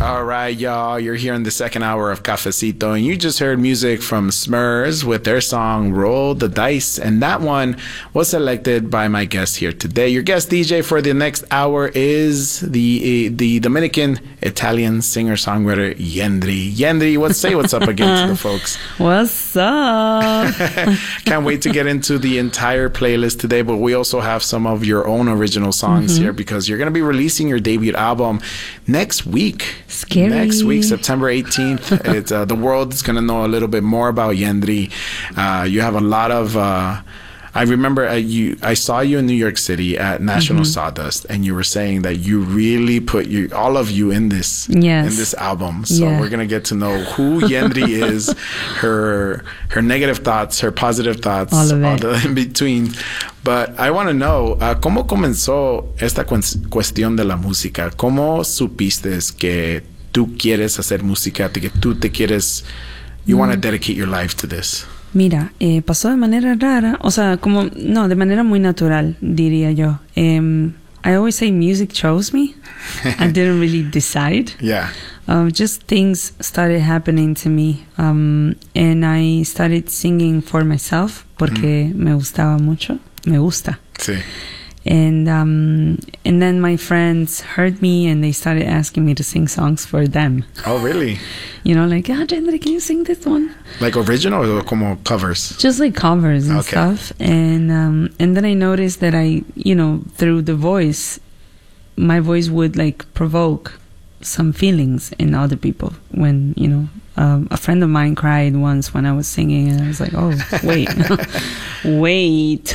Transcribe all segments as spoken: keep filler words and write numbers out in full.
All right, y'all. You're here in the second hour of Cafecito, and you just heard music from Smurs with their song Roll the Dice, and that one was selected by my guest here today. Your guest D J for the next hour is the the Dominican Italian singer-songwriter Yendri. Yendri, what's say what's up again to the folks. What's up? Can't wait to get into the entire playlist today, but we also have some of your own original songs mm-hmm. here because you're going to be releasing your debut album next week. Scary. Next week, September eighteenth. It's, uh, the world is going to know a little bit more about Yendri. Uh, you have a lot of... Uh, I remember uh, you. I saw you in New York City at National mm-hmm. Sawdust, and you were saying that you really put you, all of you in this yes. in this album. So yeah. we're gonna get to know who Yendri is, her her negative thoughts, her positive thoughts, all of it. all the in between. But I want to know uh, cómo comenzó esta cu cuestión de la música. ¿Cómo supiste que tú quieres hacer música, que tú te quieres, you mm. want to dedicate your life to this? Mira, eh, pasó de manera rara, o sea, como, no, de manera muy natural, diría yo. Um, I always say music chose me. I didn't really decide. Yeah. Uh, just things started happening to me. Um, and I started singing for myself porque mm. me gustaba mucho. Me gusta. Sí. And um, and then my friends heard me and they started asking me to sing songs for them. Oh, really? You know, like, ah, oh, Yendri, can you sing this one? Like original or como covers? Just like covers and okay. stuff. And um, and then I noticed that I, you know, through the voice, my voice would like provoke some feelings in other people. When, you know, um, a friend of mine cried once when I was singing, and I was like, oh, wait, wait.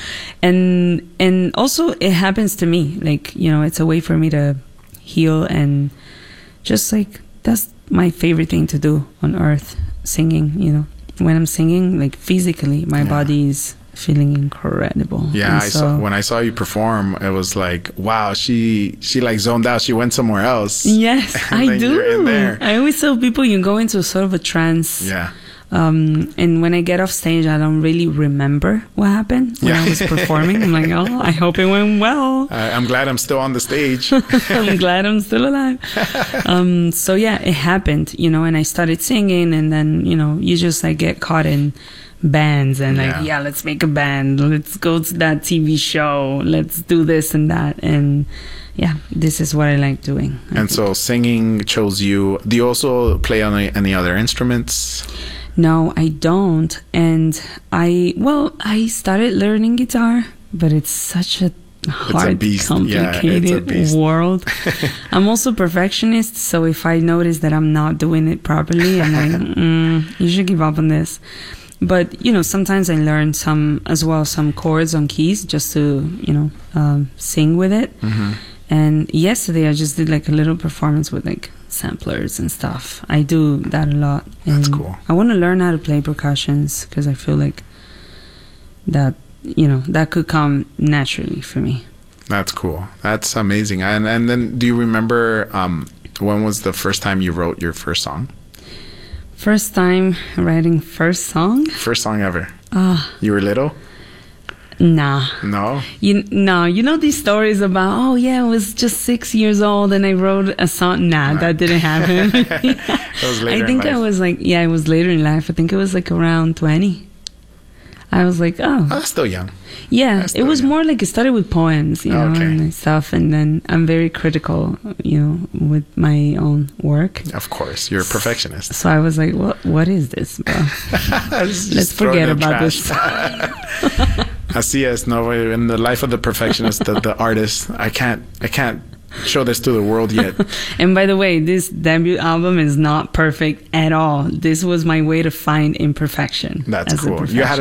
and and also it happens to me. Like, you know, it's a way for me to heal, and just like that's my favorite thing to do on earth, singing. You know, when I'm singing, like physically, my yeah. body's feeling incredible. Yeah, and I so, saw when I saw you perform, it was like, wow, she she like zoned out. She went somewhere else. Yes, I do. You're in there. I always tell people you go into sort of a trance. Yeah. Um, and when I get off stage, I don't really remember what happened when yeah. I was performing. I'm like, oh, I hope it went well. Uh, I'm glad I'm still on the stage. I'm glad I'm still alive. Um, so yeah, it happened, you know, and I started singing, and then, you know, you just like get caught in bands and like, yeah. yeah, let's make a band. Let's go to that T V show. Let's do this and that. And yeah, this is what I like doing. I and think. So singing chose you. Do you also play on any, any other instruments? No, I don't. And I, well, I started learning guitar, but it's such a hard, a complicated yeah, world. I'm also perfectionist, so if I notice that I'm not doing it properly, I'm like, mm, you should give up on this. But, you know, sometimes I learn some, as well, some chords on keys just to, you know, um, sing with it. Mm-hmm. And yesterday I just did like a little performance with like samplers and stuff. I do that a lot. And that's cool. I want to learn how to play percussions because I feel like that, you know, that could come naturally for me. That's cool. That's amazing. And and then do you remember um, when was the first time you wrote your first song? First time writing first song? First song ever. Ah. Uh, you were little? Nah. No? You no, you know these stories about, oh yeah, I was just six years old and I wrote a song. Nah, nah. That didn't happen. That was later I think in life. I was like, yeah, it was later in life. I think it was like around twenty. I was like, oh. Oh, that's still young. Yeah, it was young. more like it started with poems, you know, okay. and stuff. And then I'm very critical, you know, with my own work. Of course, you're a perfectionist. So I was like, what? What is this, bro? Let's forget about this. Así es, no, in the life of the perfectionist, the, the artist, I can't, I can't show this to the world yet. And by the way, this debut album is not perfect at all. This was my way to find imperfection. That's cool. You had